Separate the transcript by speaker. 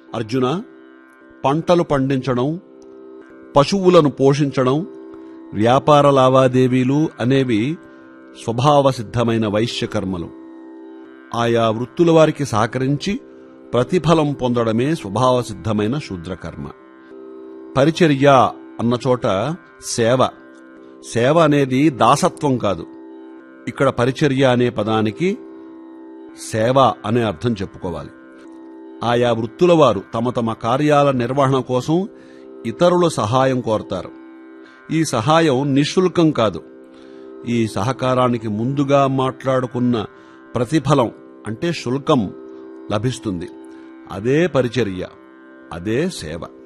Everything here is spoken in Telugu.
Speaker 1: అర్జున, పంటలు పండించడం, పశువులను పోషించడం, వ్యాపార లావాదేవీలు అనేవి స్వభావసిద్ధమైన వైశ్యకర్మలు. ఆయా వృత్తుల వారికి సహకరించి ప్రతిఫలం పొందడమే స్వభావసిద్ధమైన శూద్రకర్మ. పరిచర్య అన్నచోట సేవ. సేవ అనేది దాసత్వం కాదు. ఇక్కడ పరిచర్య అనే పదానికి సేవ అనే అర్థం చెప్పుకోవాలి. ఆయా వృత్తుల వారు తమ తమ కార్యాల నిర్వహణ కోసం ఇతరుల సహాయం కోరతారు. ఈ సహాయం నిశుల్కం కాదు. ఈ సహకారానికి ముందుగా మాట్లాడుకున్న ప్రతిఫలం అంటే శుల్కం లభిస్తుంది. అదే పరిచర్య, అదే సేవ.